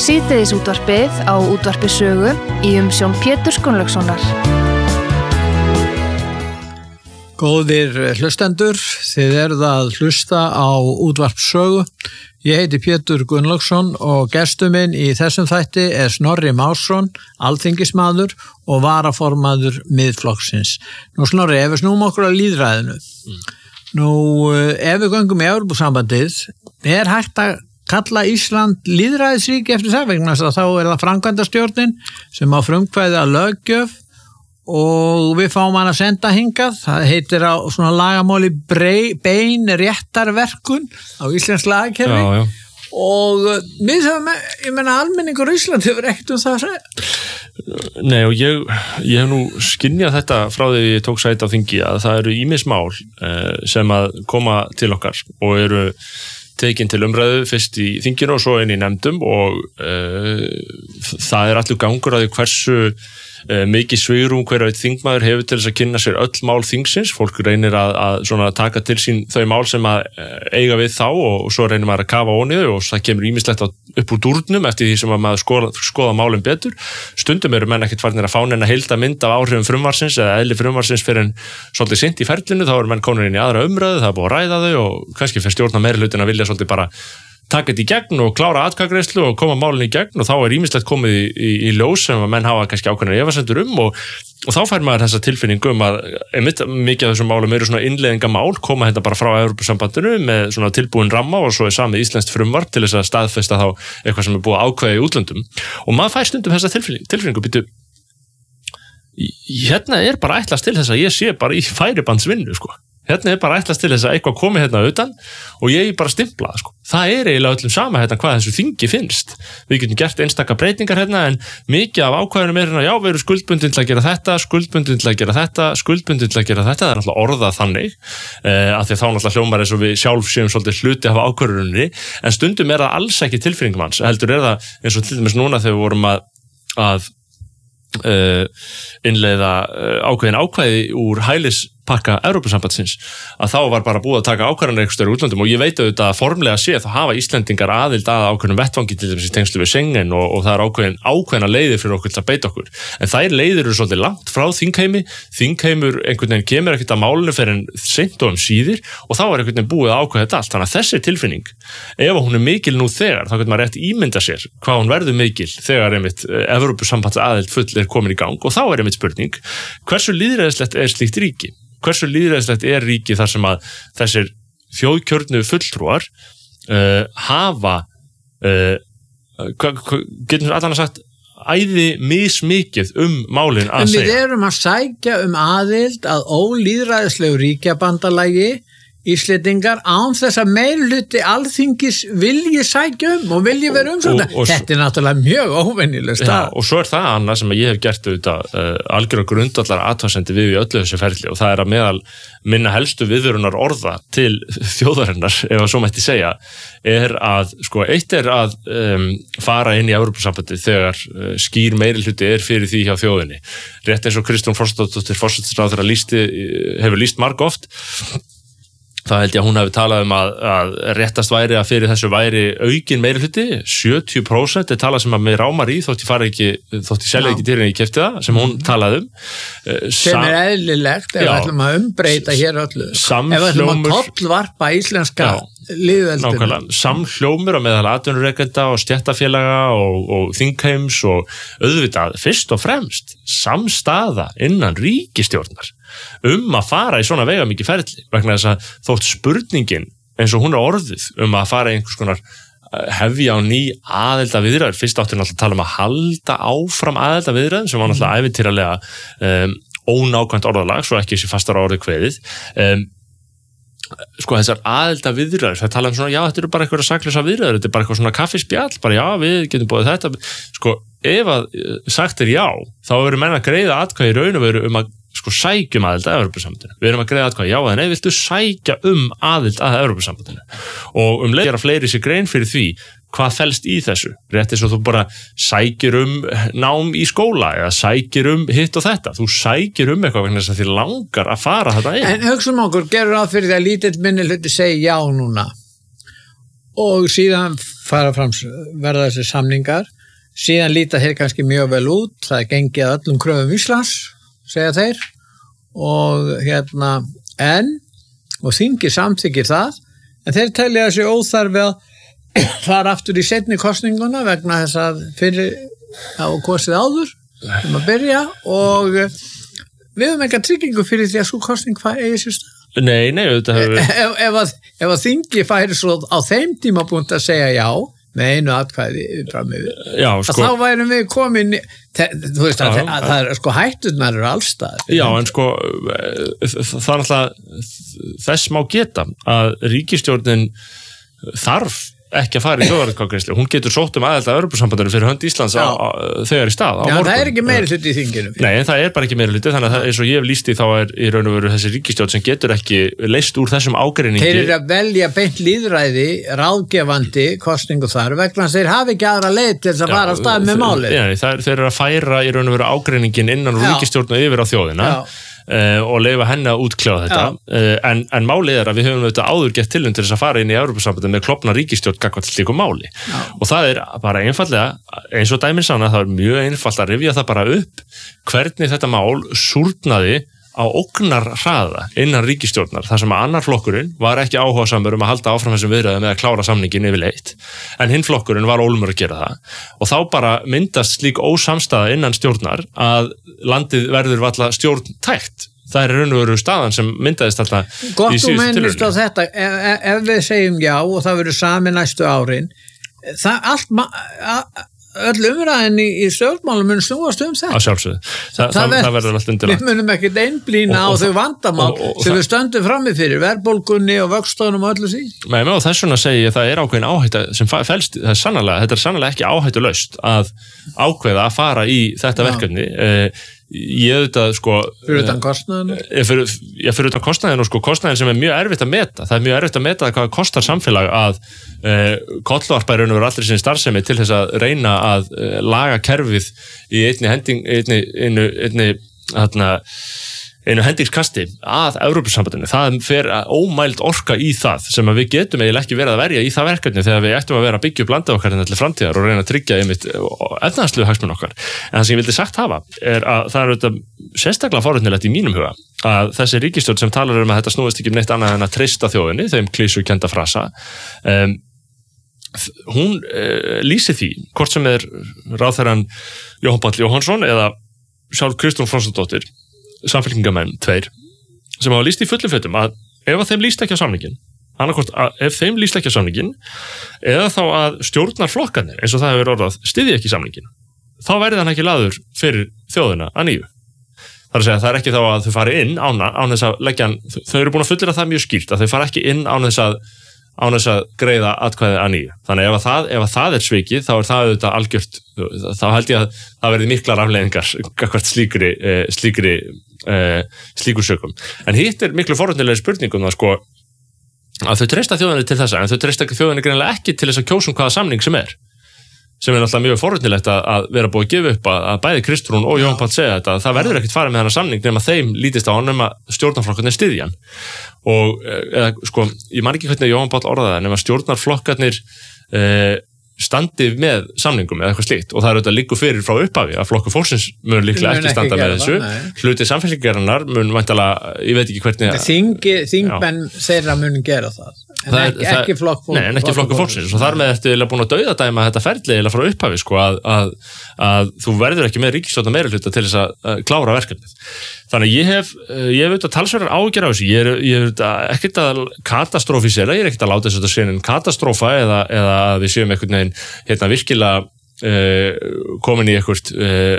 Síðdegisútvarpið á Útvarpi Sögu í umsjón Péturs Gunnlaugssonar. Góðir hlustendur, þið eruð að hlusta á Útvarp Sögu. Ég heiti Pétur Gunnlaugsson og gestur minn í þessum þætti er Snorri Másson, alþingismaður og varaformaður Miðflokksins. Nú Snorri, ef við snúum okkur á lýðræðinu. Nú, ef við göngum í Evrópusambandið, er hægt að kalla Ísland lýðræðisríki eftir það vegna þess að þá er það framkvæmdastjórnin sem á frumkvæði að löggjöf og við fáum hann að senda hingað. Það heitir á svona lagamáli bein réttarverkun á íslensk lagakerfi. Já. Og við höfum, ég meina almenningur í Ísland hefur ekkert það að segja. Nei, og ég hef nú skynjað þetta frá því ég tók sæti á þingi að það eru ýmis mál sem að koma til okkar og eru tekin til umræðu fyrst í þinginu og svo inn í nefndum og það er allur gangur að því hversu mikið svigrúm hver að þingmaður hefur til þess að kynna sér öll mál þingsins. Fólk reynir að svona taka til sín þau mál sem að eiga við þá og svo reynir maður að kafa óniðu og það kemur ýmislegt upp úr dúrnum eftir því sem að maður skoða málum betur. Stundum eru menn ekkert farnir að fá neina heildarmynd af áhrifum frumvarpsins eða eðli frumvarpsins fyrir en svolítið seint í ferlinu, þá eru menn konur inn í aðra umræðu, það er búið að ræða þau og kannski fyrir stjórna meirihlutin að vilja svolítið bara taka þetta í gegn og klára atkvæðagreiðslu og koma málinu í gegn og þá er ýmislegt komið í ljós sem að menn hafa kannski ákveðnar efasemdir og þá fær maður þessa tilfinningu að mikið af þessum málum eru svona innleiðingamál, koma þetta bara frá Evrópusambandinu með svona tilbúin ramma og svo er samið íslenskt frumvarp til þess að staðfesta þá eitthvað sem er búið að ákveða í útlöndum og maður fær stundum þessa tilfinningu býtu, hérna er bara ætlast til þess að ég sé bara í færibandsvinnu sko. Hérna er bara ætlast til þess að eitthvað komi hérna utan og ég bara stimpla sko. Það er eiginlega öllum sama hérna hvað þessu þingi finnst. Við getum gert einstaka breytingar hérna en mikið af ákvæðunum er hérna, já, við erum skuldbundin til að gera þetta, skuldbundin til að gera þetta, skuldbundin til að gera þetta. Það er náttúrulega orðað þannig að því að þá náttúrulega hljómar eins og við sjálf séum svolítið hluti af ákvörðuninni en stundum er það alls ekki tilfinningum hans. Heldur er það eins og til dæmis núna þegar við vorum að innleiða ákvæði úr hælispakka Evrópusambandsins að þá var bara búið að taka ákvarðanir einhvers staðar í útlöndum og ég veit auðvitað að formlega sé þá hafa Íslendingar aðild að ákveðnum vettvangi til þess í tengslu við Schengen og það er ákveðna leiðir fyrir okkur til að beita okkur en þær leiðir eru svolítið langt frá þingheimur einhvern veginn kemur ekkert að málinu fyrir en seint og síðir og þá er einhvern veginn búið að ákveða þetta allt þannig að þessi tilfinning ef hún er mikil nú þegar þá getur maður rétt ímynda sér hvað hún verður mikil þegar einmitt Evrópusambandsaðild full er komin í gang og þá er einmitt spurning hversu lýðræðislegt er slíkt ríki? Hversu lýðræðislegt er ríki þar sem að þessir þjóðkjörnu fulltrúar hafa getum við allan að sagt æði mismikið málin að segja. En við erum að sækja aðild að ólýðræðislegu ríkjabandalagi Íslendingar án þess að meirihluti alþingis vilji sækja og vilji vera þetta. Þetta er náttúrulega mjög óvenjuleg stað. Og svo er það annað sem ég hef gert auðvitað algjörlega grundvallar athugasemdir við í öllu þessu ferli og það er að meðal minna helstu viðvörunar orða til þjóðarinnar, ef að svo mætti segja, er að, sko, eitt er að fara inn í Evrópusambandið þegar skýr meirihluti er fyrir því hjá þjóðinni. Rétt eins og Kristrún Frostadóttir forsætisráðherra hefur lýst margoft. Það held ég að hún hefði talað að réttast væri að fyrir þessu væri aukin meirihluti, 70% er talað sem að mig rámar í þótt ég selja ekki til henni ég keypti það, sem hún talaði sem er eðlilegt ef við ætlum að umbreyta hér öllu ef við ætlum að tollvarpa íslenska lýðveldinu. Nákvæmlega, samhljómur á meðal atvinnurekenda og stéttarfélaga og þingheims og auðvitað fyrst og fremst samstaða innan ríkisstjórnar að fara í svona veigamikið ferli vegna þess að þótt spurningin eins og hún er orðið að fara í einhvers konar hefja á ný aðildarviðræður, fyrst áttu náttúrulega að tala að halda áfram aðildarviðræðum sem var náttúrulega ævintýralega ónákvæmt orðalag, svo ekki þessi fastara orðið kveðið sko þessar aðildarviðræður, það tala svona, já þetta eru bara eitthvað saklausa viðræður, þetta er bara eitthvað svona kaffispjall, bara já við getum búið þetta, sko ef að sagt er já, þá eru menn að greiða atkvæði í raun og veru að sko sækjum aðild að Evrópusambandinu. Við erum að greiða atkvæði já eða nei, viltu sækja aðild að Evrópusambandinu og leið gera fleiri sér grein fyrir því hvað felst í þessu. Rétt eins og þú bara sækir nám í skóla eða sækir hitt og þetta. Þú sækir eitthvað vegna þess að þér langar að fara þetta inn. En hugsaum okkur, gerur ráð fyrir því að lítill minnihluti segi já núna og síðan verða þessi samningar, síðan líta þeir kannski mjög vel út, það er gengið að öllum kröfum Íslands, segja þeir, og og þingi samþykir það, en þeir telja þessi óþarfi að fara aftur í seinni kosninguna vegna þess að fyrir á kosið áður, að byrja, og við höfum ekki tryggingu fyrir því að svo kosning eigi sér stað. Nei, auðvitað hefur... Ef að þingi færi svo á þeim tímapunkt að segja já, með einu atkvæði fram yfir, að þá værum við komin, þú veist að það er sko hætturnar eru allstaðar. Já, en sko, það er alltaf, þess má geta að ríkisstjórnin þarf ekki að fara í þjóðaratkvæðagreiðslu. Hún getur sótt aðild að Evrópusambandinu fyrir hönd Íslands þegar í stað. Já, það er ekki meiri hluti í þinginu. Nei, en það er bara ekki meiri hluti, þannig að eins og ég hef lýst í þá er í raun og veru þessi ríkisstjórn sem getur ekki leyst úr þessum ágreiningi. Þeir eru að velja beint lýðræði, ráðgefandi kosningu þar, vegna þeir hafi ekki aðra leið til þess að fara á stað með málið. Þeir eru að færa í raun og veru ágreiningin innan úr ríkisstjórn og yfir á þjóðina. Og leyfa henni að útkljáða þetta en málið er að við höfum auðvitað áður gett tilhund til þess að fara inn í Evrópusambandið með klofna ríkisstjórn gagnvart slíku máli og það er bara einfaldlega eins og dæmin sanna, það er mjög einfalt að rifja það bara upp hvernig þetta mál súrnaði á ógnarhraða innan ríkisstjórnar þar sem að annar flokkurinn var ekki áhugasamur að halda áfram þessum viðræðum með að klára samningin yfirleitt en hinn flokkurinn var ólmur að gera það og þá bara myndast slík ósamstaða innan stjórnar að landið verður valla stjórntækt. Það er raun og veru staðan sem myndaðist alltaf í síðustu tilraunum. Gott þú mennist á þetta, ef við segjum já og það verður sami næstu árin, öll umræðin í stjórnmálum mun snúast þetta. Að sjálfsögðu. Það verður allt undir. Við munum ekki einblína á þau vandamál sem við stöndum frammi fyrir, verðbólgunni og vöxtunum og öllu því. Nei, og þess vegna segi ég að það er ákveðin áhætta sem felst, þetta er sannlega ekki áhættulaust að ákveða að fara í þetta verkefni. Ég auðvitað sko fyrir utan kostnaðinu fyrir utan kostnaðinu og sko kostnaðin sem er mjög erfitt að meta það er mjög erfitt að meta hvað kostar samfélag að kollvarpa í raun og veru allri sinni starfsemi til þess að reyna að laga kerfið í einu hendingskasti að Evrópusambandinu. Það fer ómæld orka í það sem að við getum eiginlega ekki verið að verja í það verkefni þegar við ættum að vera að byggja upp landið okkar til framtíðar og reyna að tryggja einmitt efnahagslegu hagsmuni okkar. En það sem ég vildi sagt hafa er að það er auðvitað sérstaklega forvitnilegt í mínum huga að þessi ríkisstjórn sem talar að þetta snúist ekki neitt annað en að treysta þjóðinni, þeim klísukennda frasa, hún lýsir því, hvort sem er ráðherrann Jóhann Páll Jóhannsson eða sjálf Kristrún Frostadóttir samfylkingamenn tveir sem hafa lýst í fullum fötum að ef þeim lýst ekki á samningin ef þeim lýst ekki á samningin eða þá að stjórnarflokkarnir eins og það hefur orðað styðji ekki samningin þá verði hann ekki lagður fyrir þjóðina að nýju. Það er að segja það er ekki þá að þau fari inn án þess að leggja þau eru búin að fullera það mjög skýrt að þau fari ekki inn án þess að greiða atkvæði að nýju. Þannig ef það er svikið þá er það auðvitað algjört þá held ég að það verði miklar afleiðingar gagnvart slíkur sökum. En hitt er miklu forvitnilegri spurningum að þau treysta þjóðinni til þessa en þau treysta þjóðinni greinilega ekki til þess að kjósa hvaða samning sem er náttúrulega mjög forvitnilegt að vera búið að gefa upp að bæði Kristrún og Jóhann Páll segja þetta að það verður ekkert farið með þennan samning nema þeim lítist á hann að stjórnarflokkarnir styðja hann og ég man ekki hvernig Jóhann Páll orðaði það nema stjórnarflokkarnir standi með samningum eða eitthvað slíkt og það er auðvitað liggur fyrir frá upphafi að Flokkur fólksins mun líklega ekki standa með þessu hluti samfélkingarinnar mun væntanlega, ég veit ekki hvernig þingmenn þeirra mun gera það en ekki Flokkur fólksins og þar með ertu búin að dauðadæma þetta ferli eða frá upphafi að þú verður ekki með ríkisstjórnar meirihluta til þess að klára verkefnið. Þannig ég hef auðvitað talsverðar áhyggjur af þessu, ég hef ekkert að katastrófisera, ég er ekkert að láta þessu sénin katastrófa eða að við séum einhvern veginn virkilega komin í einhvert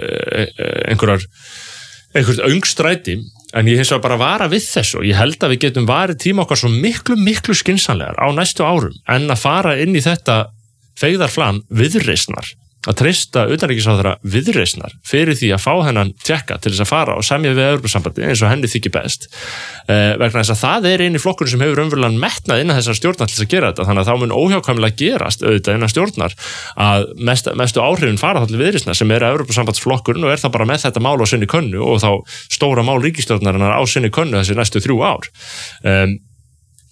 öngstræti, en ég hins vegar bara vara við þessu og ég held að við getum varið tíma okkar svo miklu skynsamlegar á næstu árum en að fara inn í þetta feigðarflan viðreisnar að treysta utanríkisráðherra viðreisnar fyrir því að fá hennan tékka til þess að fara og semja við Evrópusambandið eins og henni þykir best vegna þess að það er eini flokkurinn sem hefur umverulega metnað innan þessar stjórnar til þess að gera þetta þannig að þá mun óhjákvæmilega gerast auðvitað innan stjórnar að mestu áhrifin fara þá til viðreisnar sem er Evrópusambandsflokkurinn og er það bara með þetta mál á sinni könnu og þá stóra mál ríkisstjórnarinnar á sinni könnu þessi næstu 3 ár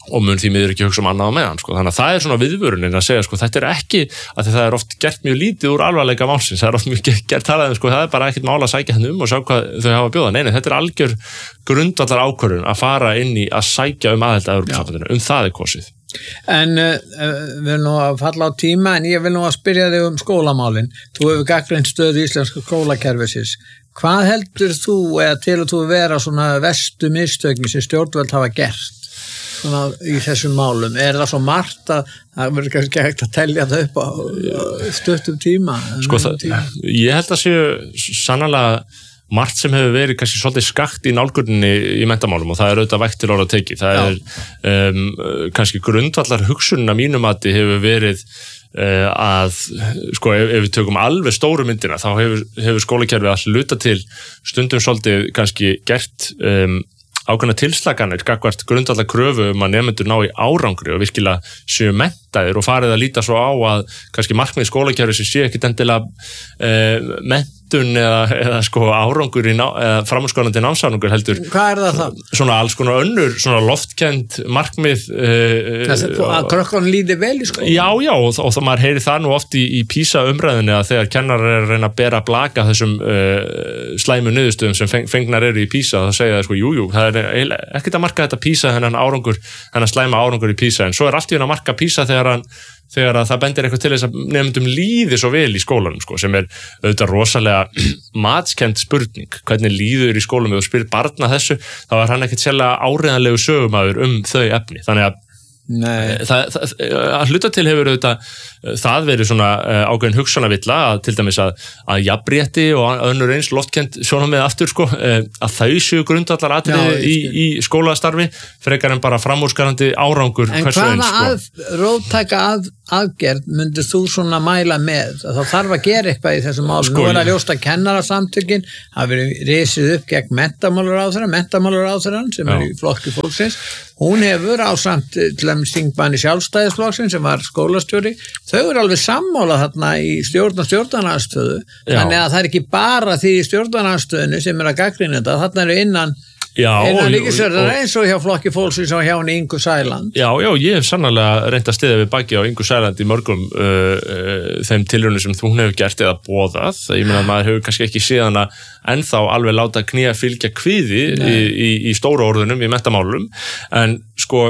og mun því miður ekki hugsa annað á meðan sko. Þannig að það svona viðvörunin að segja sko, þetta ekki að það oft gert mjög lítið úr alvarleika málsins, það oft mjög gert talað sko, það bara ekkert mál að sækja hann og sjá hvað þau hafa að bjóða. Nei, þetta algjör grundvallar ákvörðun að fara inn í að sækja aðild að Evrópusambandinu, það kosið. En við nú að falla á tíma, en ég vil nú að spyrja þig skólamálin. Þú hefur gagnrýnt stöðu íslenska skólakerfisins. Hvað heldur þú eða til að þú vera svona verstu mistökin sem stjórnvöld hafa gert svona í þessum málum? Það svo margt að það verður kannski hægt að telja það upp á stuttum tíma? Sko, ég held að séu sannarlega margt sem hefur verið kannski svolítið skakt í nálguninni í menntamálum og það auðvitað vægt til orða tekið. Það kannski grundvallar hugsunin að mínum mati hefur verið að, sko, ef við tökum alveg stóru myndina, þá hefur skólakerfið að hluta til stundum svolítið kannski gert ákveðna tilslaganir gagnvart grundvallar kröfu að nemendur ná í árangri og virkilega séu menntaðir og farið að líta svo á að kannski markmið skólakerfið sem sé ekkit endilega menntun eða sko árangur eða framúrskarandi námsárangur heldur. Hvað það? Svona alls konar önnur, svona loftkend markmið. Að krökkunum líði vel í skóla? Já, og maður heyri það nú oft í PISA umræðinni að þegar kennarar að reyna að bera blaka þessum slæmu niðurstöðum sem fengnar eru í PISA, þá segja það sko, jú, það ekkert að marka þetta PISA, þennan slæma árangur í PISA, en svo allt í að marka PISA þegar að það bendir eitthvað til þess að nefndum líði svo vel í skólanum sko, sem auðvitað rosalega matskend spurning, hvernig líður í skólum ef þú spyrir barna þessu, þá hann ekkert sérlega áreiðanlegu sögumæður þau efni, þannig að að hluta til hefur auðvitað það verið svona ákveðin hugsanavilla að til dæmis að jafnrétti og önnur eins loftkend sjónarmið aftur sko, að þau séu grundvallar atriði í skólastarfi frekar en bara framúrskarandi árangur. En hvaða róttæka aðgerð myndir þú svona mæla með? Það þarf að gera eitthvað í þessum málum. Nú að ljósta kennarasamtökin hafa verið risið upp gegn menntamálaráðherrann sem í flokki fólksins. Hún hefur ásamt til dæmis þingmanni Sjálfstæðisflokksins sem var skólastjóri. Þau eru alveg sammála þarna í stjórnarandstöðu. Þannig að það er ekki bara því í stjórnarandstöðinu sem að gagnrýna þetta. Þarna eru innan ríkisstjórnar eins og hjá flokki fólksins og hjá henni Ingu Sæland. Já, ég hef sannarlega reynt að styðja við baki á Ingu Sæland í mörgum þeim tilraunum sem hún hefur gert eða boðað. Ég meina að maður hefur kannski ekki séð hana ennþá alveg láta knýja fylgja kvíði í stóru orðunum, í menntamálum, en sko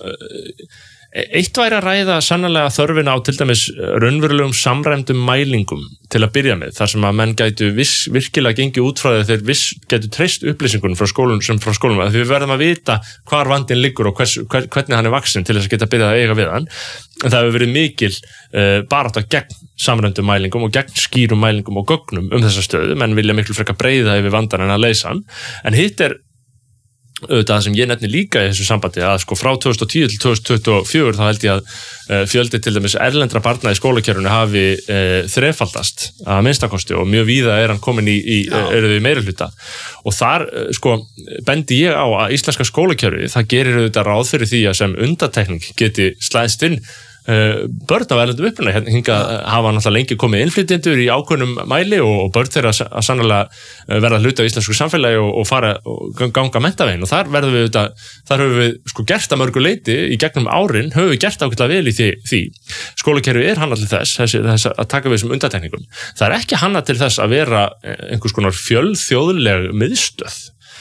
eitt væri að ræða sannarlega þörfina á til dæmis raunverulegum samræmdum mælingum til að byrja með, þar sem að menn gætu virkilega gengið út frá þeir gætu treyst upplýsingunum frá skólum, að við verðum að vita hvar vandinn liggur og hvernig hann er vaxinn til þess að geta byrjað að eiga við hann. En það hefur verið mikil barátta gegn samræmdum mælingum og gegn skýrum mælingum og gögnum þessa stöðu, menn vilja miklu frekar breiða yfir vandan en að leysa hann. En hitt auðvitað það sem ég nefni líka í þessu sambandi að sko frá 2010 til 2024 þá held ég að fjöldi til dæmis erlendra barna í skólakerfinu hafi þrefaldast að minnstakosti og mjög víða hann komin eru þau í meirihluta og þar sko bendi ég á að íslenska skólakerfi það gerir auðvitað ráð fyrir því að sem undantekning geti slæðst inn börn af erlendum uppruna, hingað hafa náttúrulega lengi komið innflytjendur í ákveðnum mæli og börn þeirra að sannlega verða hluti á íslensku samfélagi og fara og ganga menntavegin og þar höfum við sko gert að mörgu leyti í gegnum árin, höfum við gert ákveðlega vel í því. Skólakerfi hannað til þess að taka við þessum undantekningum. Það er ekki hannað til þess að vera einhvers konar fjölþjóðleg miðstöð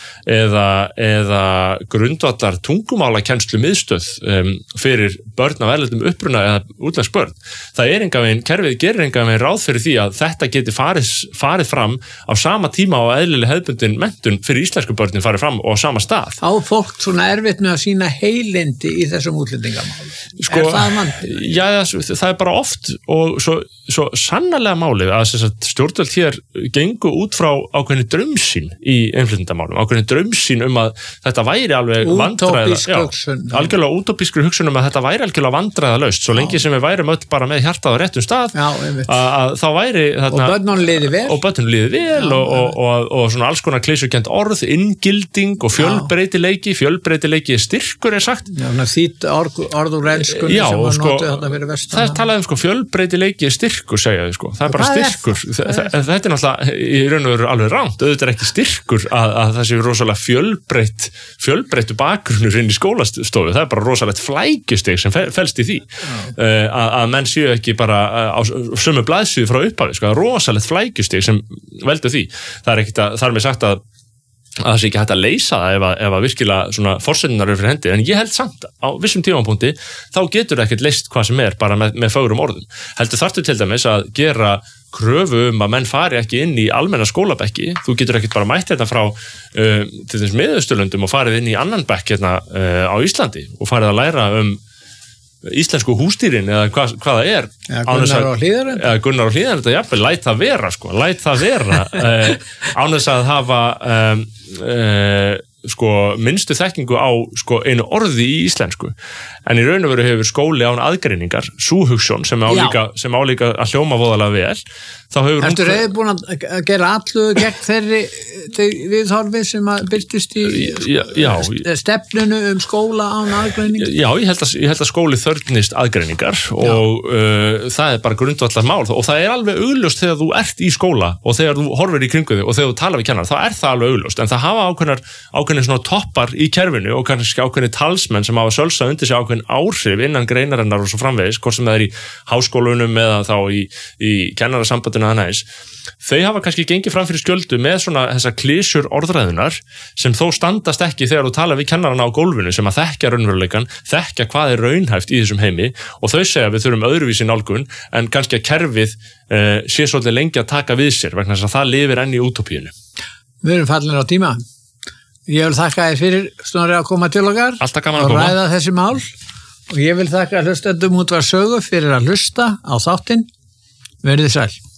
eða grundvallar tungumálakennslu miðstöð fyrir börn af erlendum uppruna eða útlensk börn. Kerfið gerir engan veginn ráð fyrir því að þetta geti farið fram á sama tíma og eðlileg hefðbundin menntun fyrir íslensku börnin farið fram og á sama stað. Á fólk svona erfitt með að sína heilindi í þessum útlendingamálum? Sko, það mandi? Já, það er bara oft og svo sannarlega málið að stjórnvöld hér gengu út frá ákveðni draumsýn í innflytjendamálum, ákveðni draumsýn að þetta væri alveg algjörlega útópískri hugsun að þetta væri algjörlega vandræðalaust svo lengi sem við værum öll bara með hjartað á réttum stað að þá væri þarna, og börnum líði vel og svona alls konar klísukent orð, inngilding og fjölbreytileiki styrkur sagt. Já, þýtt orð úr enskunni sem var notið þarna fyrir vestan. Það talaði sko fjölbreytileiki styrkur styrkur, segja þau, sko. Það bara styrkur. Þetta er náttúrulega í raun og veru alveg ránt. Auðvitað er ekki styrkur að það sé rosalega fjölbreyttu bakgrunnur inn í skólastofu. Það er bara rosalegt flækjustig sem felst í því. Að menn séu ekki bara á sömu blaðsíðu frá upphafi, sko. Það er rosalegt flækjustig sem veldur því. Það er ekkert þar með sagt að það sé ekki hægt að leysa það ef að virkilega svona forsendurnar eru fyrir hendi, en ég held samt á vissum tímapunkti þá getur það ekkert leyst hvað sem er bara með fögrum orðum. Heldur þarftu til dæmis að gera kröfu að menn fari ekki inn í almenna skólabekki, þú getur ekkert bara mætt hérna frá til þess Miðausturlöndum og farið inn í annan bekk hérna á Íslandi og farið að læra íslensku húsdýrin eða hvað það er. Gunnar á Hlíðarenda. Gunnar á Hlíðarenda, jafnvel, læt það vera án þess að hafa minnstu þekkingu á einu orði í íslensku. En í raun og veru hefur skóli án aðgreiningar, sú hugsjón sem álíka að hljóma voðalega vel, þá hefur Ertu reiðbúin að gera allu gegn þeirri viðhorfi sem að birtist í stefnunu skóla án aðgreiningar? Já, ég held að skóli þörfnist aðgreiningar og það er bara grundvallar mál og það er alveg augljóst þegar þú ert í skóla og þegar þú horfir í kringu þig og þegar þú talar við kennar, þá er það alveg augljóst, en það hafa ákveðnir svona toppar í kerfinu og kannski ákveðnir talsmenn sem hafa sölsa undir sig ákveðin áhrif innan greinarinnar og svo framvegis, hvort sem það er í háskólunum eða þá í kennarasambandinu að næs. Þau hafa kannski gengið fram fyrir skjöldu með svona þessar klísjur orðræðunar sem þó standast ekki þegar þú tala við kennarana á gólfinu sem að þekkja raunveruleikann, þekkja hvað er raunhæft í þessum heimi og þau segja við þurfum öðruvísi nálgun en kannski að kerfið sé svolítið lengi að taka við sér vegna þess að það lifir enn í útópíunni. Við erum fallinir á tíma. Ég vil þakka þér fyrir Snorri að koma til okkar og ræða þessi mál og ég vil þakka hlustendum Útvarp Sögu fyrir að hlusta á þáttinn. Verið sæl.